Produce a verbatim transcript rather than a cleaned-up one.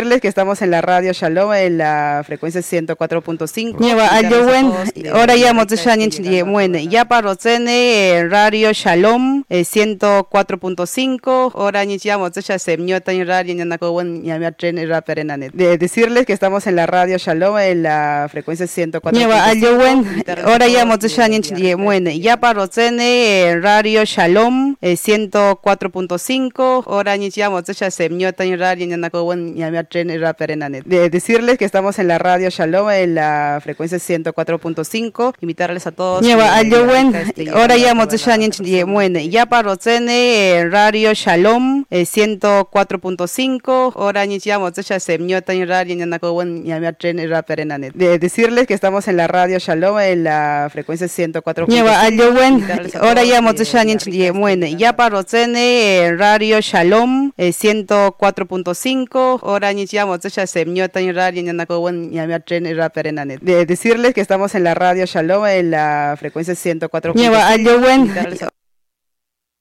Decirles que estamos en la radio Shalom en la frecuencia ciento cuatro punto cinco. Lleva a Yowen, ahora ya Motzeshanin Yemuen, ya para Rocene, radio Shalom eh, ciento cuatro punto cinco, ahora ya Motzesha Semnyota en radio Yanakowen Yamatren y Raperenanet. De decirles que estamos en la radio Shalom en la frecuencia ciento cuatro punto cinco. Lleva a Yowen, ahora ya Motzeshanin Yemuen, ya para Rocene, radio Shalom eh, ciento cuatro punto cinco, ahora ya Motzesha Semnyota en radio Yanakowen Yamatren y Raperenanet. De decirles que estamos en la radio Shalom en la frecuencia ciento cuatro punto cinco. Invitarles a todos. Lleva a Yowen, ahora ya Motzeshanin Yemuen, ya para Rocene, radio Shalom eh, ciento cuatro punto cinco, ahora ya Motzesha Semnyota en radio Yanakowen Yamatren y Raperenanet. De decirles que estamos en la radio Shalom en la frecuencia ciento cuatro punto cinco. Lleva a Yowen, ahora ya Motzeshanin Yemuen, ya para Rocene, radio Shalom eh, ciento cuatro punto cinco, ahora ya Motzesha Semnyota en radio Yanakowen Yamatren y Raperenanet. De decirles que estamos en la radio Shalom en la frecuencia ciento cuatro punto cinco. Lleva a Yowen,